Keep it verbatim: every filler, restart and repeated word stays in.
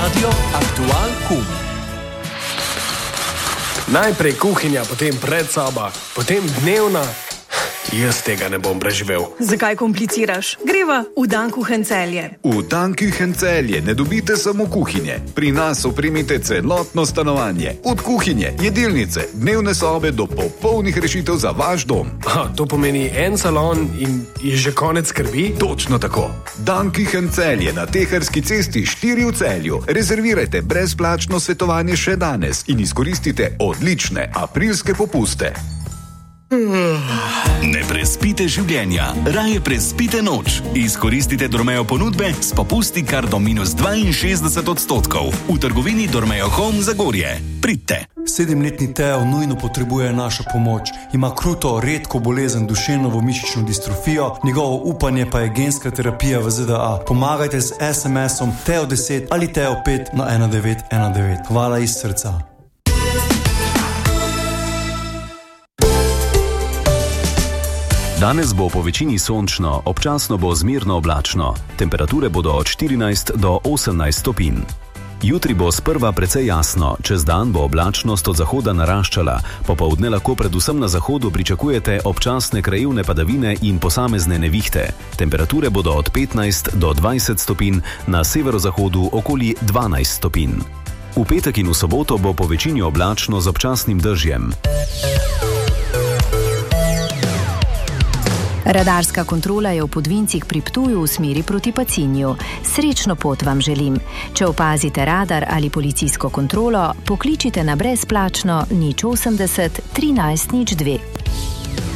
Radio Aktual Kum. Najprej kuhinja, potem predsoba, potem dnevna. Jaz tega ne bom preživel. Zakaj kompliciraš? Greva v Dan Kuchen Celje. V Dan Kuchen Celje ne dobite samo kuhinje. Pri nas opremite celotno stanovanje. Od kuhinje, jedilnice, dnevne sobe do popolnih rešitev za vaš dom. Ha, to pomeni en salon in je že konec skrbi? Točno tako. Dan Kuchen Celje na Teharski cesti štiri v Celju. Rezervirajte brezplačno svetovanje še danes in izkoristite odlične aprilske popuste. Ne prespite življenja, raje prespite noč. Izkoristite Dormeo ponudbe s popusti kar do minus dvainšestdeset odstotkov. V trgovini Dormeo Home Zagorje. Pridite. Sedemletni Teo nujno potrebuje našo pomoč. Ima kruto, redko bolezen duševno-mišično distrofijo, njegovo upanje pa je genska terapija v Z D A. Pomagajte z es em esom Teo deset ali Teo pet na ena devet ena devet. Hvala iz srca. Danes bo po večini sončno, občasno bo zmerno oblačno. Temperature bodo od štirinajst do osemnajst stopinj. Jutri bo sprva precej jasno, čez dan bo oblačnost od zahoda naraščala. Popoldne lahko predvsem na zahodu pričakujete občasne krajevne padavine in posamezne nevihte. Temperature bodo od petnajst do dvajset stopinj, na severozahodu okoli dvanajst stopinj. V petek in v soboto bo po večini oblačno z občasnim dežjem. Radarska kontrola je v Podvincih pri Ptuju v smeri proti Pacinju. Srečno pot vam želim. Če opazite radar ali policijsko kontrolo, pokličite na brezplačno nič osemdeset trinajst nič dve.